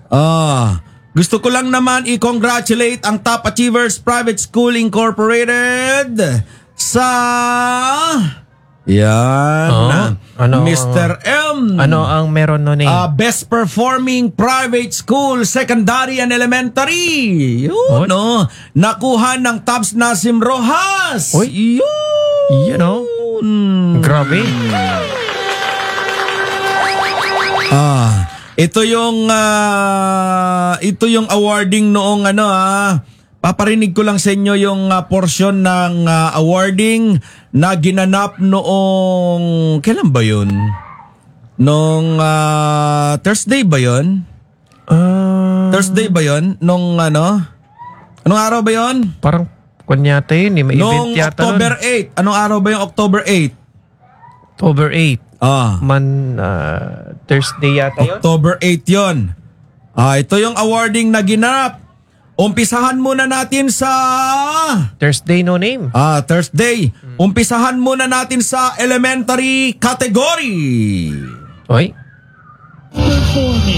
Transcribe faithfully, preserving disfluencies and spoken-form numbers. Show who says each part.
Speaker 1: Ah, gusto ko lang naman i-congratulate ang Top Achievers Private School Incorporated sa yan,
Speaker 2: Oh, ano
Speaker 1: Mister M.
Speaker 2: Ano ang meron nun eh?
Speaker 1: Ah, best performing private school, secondary and elementary. Yun,
Speaker 2: Oy.
Speaker 1: no. Nakuha ng Tabs Nasim Rojas.
Speaker 2: Oy.
Speaker 1: Yun.
Speaker 2: You know? Grabe.
Speaker 1: Ah, ito yung ah, ito yung awarding noong ano ah. Paparinig ko lang sa inyo yung uh, portion ng uh, awarding na ginanap noong kailan ba 'yun? Nung uh, Thursday ba 'yun?
Speaker 2: Ah,
Speaker 1: Thursday ba 'yun? Nung ano? Anong araw ba 'yun?
Speaker 2: parang kunyata yun eh. May
Speaker 1: Nung
Speaker 2: event yata
Speaker 1: October
Speaker 2: nun.
Speaker 1: eighth. Anong araw ba yung October eighth?
Speaker 2: October eighth.
Speaker 1: Ah,
Speaker 2: Man, ah, Thursday yata yun.
Speaker 1: October eighth 'yon. Ah, ito yung awarding na ginanap. Umpisahan muna natin sa
Speaker 2: Thursday no name.
Speaker 1: Ah, Thursday. Umpisahan muna natin sa elementary category.
Speaker 2: Oy.